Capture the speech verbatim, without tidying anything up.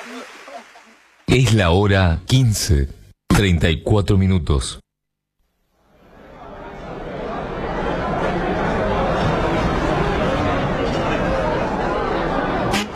Es la hora quince, treinta y cuatro minutos.